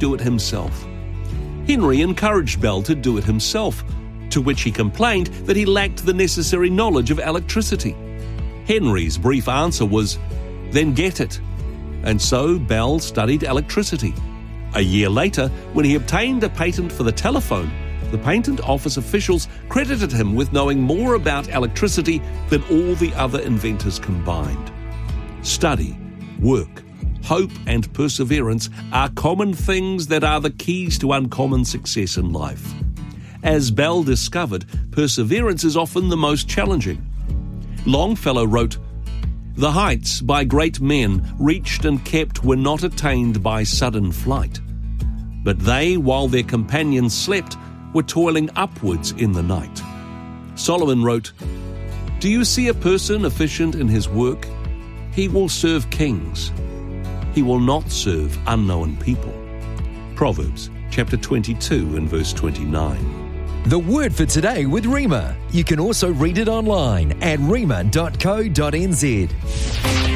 do it himself. Henry encouraged Bell to do it himself, to which he complained that he lacked the necessary knowledge of electricity. Henry's brief answer was, "Then get it." And so Bell studied electricity. A year later, when he obtained a patent for the telephone, the patent office officials credited him with knowing more about electricity than all the other inventors combined. Study, work, hope and perseverance are common things that are the keys to uncommon success in life. As Bell discovered, perseverance is often the most challenging. Longfellow wrote, "The heights by great men reached and kept were not attained by sudden flight. But they, while their companions slept, were toiling upwards in the night." Solomon wrote, "Do you see a person efficient in his work? He will serve kings. He will not serve unknown people." Proverbs chapter 22 and verse 29. The Word for Today with Rhema. You can also read it online at rhema.co.nz.